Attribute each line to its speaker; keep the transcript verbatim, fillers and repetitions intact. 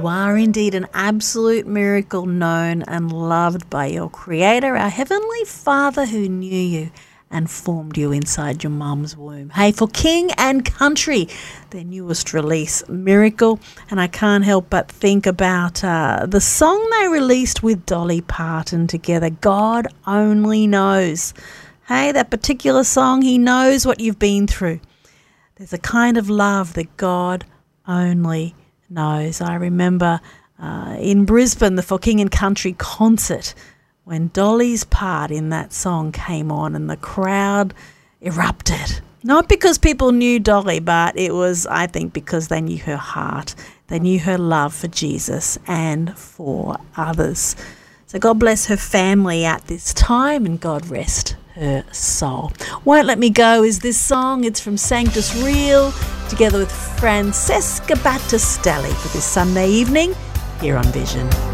Speaker 1: You are indeed an absolute miracle, known and loved by your Creator, our Heavenly Father who knew you and formed you inside your mum's womb. Hey, for King and Country, their newest release, Miracle. And I can't help but think about uh, the song they released with Dolly Parton together, God Only Knows. Hey, that particular song, He knows what you've been through. There's a kind of love that God only knows. I remember uh, in Brisbane, the For King and Country concert, when Dolly's part in that song came on and the crowd erupted. Not because people knew Dolly, but it was, I think, because they knew her heart. They knew her love for Jesus and for others. So God bless her family at this time, and God rest her soul. Won't Let Me Go is this song. It's from Sanctus Real, together with Francesca Battistelli for this Sunday evening here on Vision.